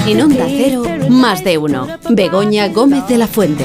En Onda Cero, Más de Uno. Begoña Gómez de la Fuente.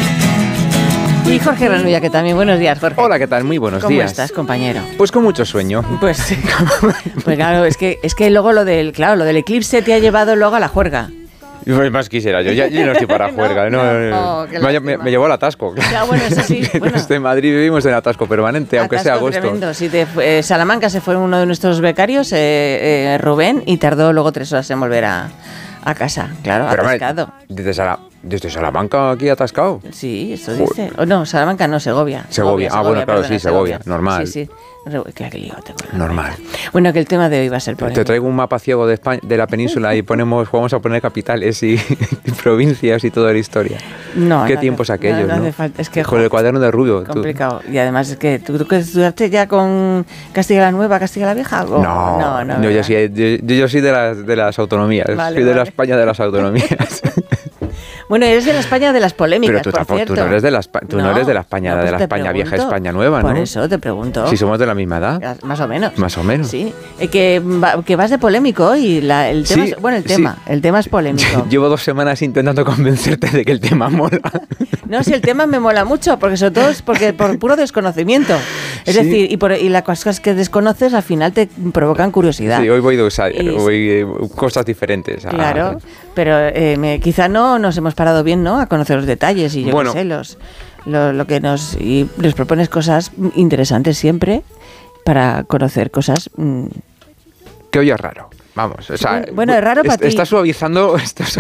Y Jorge Renulla, que también. Buenos días, Jorge. Hola, ¿qué tal? Muy buenos días. ¿Cómo estás, compañero? Pues con mucho sueño. Pues claro, es que luego lo del eclipse te ha llevado luego a la juerga. Más quisiera yo no estoy para juerga. Me llevó al atasco. Ya, bueno, eso sí. Bueno. Desde Madrid vivimos en atasco permanente, aunque sea agosto. Tremendo. Sí, Salamanca se fue uno de nuestros becarios, Rubén, y tardó luego 3 horas en volver a casa. Claro, pero atascado. ¿Desde Salamanca aquí atascado? Sí, eso dice. No, Salamanca no, Segovia. Segovia, bueno, claro, sí, Segovia. Normal. Sí. Qué lío tengo. Normal. Bueno, que el tema de hoy va a ser polémico. Te traigo un mapa ciego de España, de la península y vamos a poner capitales y provincias y toda la historia. No, qué tiempos aquellos, ¿no? No hace falta. Es que, con el cuaderno de Rubio. Complicado. Y además es que ¿tú estudiaste ya con Castilla la Nueva, Castilla la Vieja? No, yo soy de las autonomías. Vale, soy de la España de las autonomías. Bueno, eres de la España de las polémicas, pero tú no eres de la España de la España vieja, España nueva, ¿no? Por eso te pregunto. Si somos de la misma edad. Más o menos. Más o menos. Sí. Que vas de polémico y el tema, sí, el tema es polémico. Llevo 2 semanas intentando convencerte de que el tema mola. No, si el tema me mola mucho, porque sobre todo es por puro desconocimiento. Es decir, y las cosas que desconoces al final te provocan curiosidad. Sí, hoy voy de outsider, voy cosas diferentes. Claro, pero quizá no nos hemos parado bien, ¿no? A conocer los detalles y yo qué sé, lo que y les propones cosas interesantes siempre para conocer cosas. Que hoy es raro. Vamos, o sea, bueno, es raro para ti. Está suavizando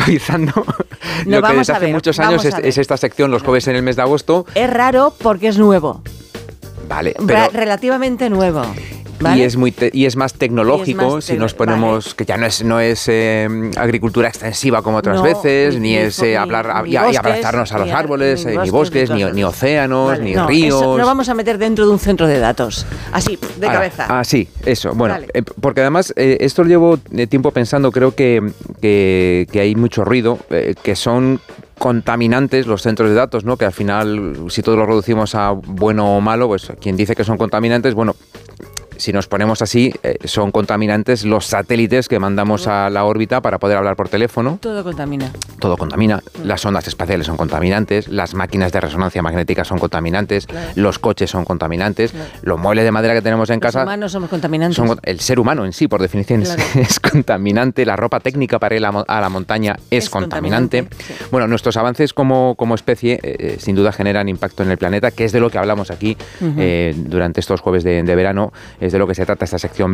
No, lo que desde hace muchos años es esta sección los jueves en el mes de agosto. Es raro porque es nuevo. Vale, pero relativamente nuevo. ¿Vale? Y es más tecnológico, si nos ponemos, vale. Que ya no es agricultura extensiva como otras veces, ni es hablar y abrazarnos a los árboles, ni bosques, ni océanos, vale, ni ríos. Eso no vamos a meter dentro de un centro de datos, así, de cabeza. Sí, eso. Bueno, vale. Porque además esto lo llevo tiempo pensando, creo que hay mucho ruido, que son contaminantes los centros de datos, ¿no? Que al final, si todos los reducimos a bueno o malo, pues quien dice que son contaminantes, bueno, si nos ponemos así, son contaminantes los satélites que mandamos a la órbita para poder hablar por teléfono. Todo contamina. Todo contamina. Las ondas espaciales son contaminantes, las máquinas de resonancia magnética son contaminantes, los coches son contaminantes, los muebles de madera que tenemos en casa... Los humanos somos contaminantes. El ser humano en sí, por definición, es contaminante. La ropa técnica para ir a la montaña es contaminante. Sí. Bueno, nuestros avances como especie sin duda generan impacto en el planeta, que es de lo que hablamos aquí durante estos jueves de verano. Es de lo que se trata esta sección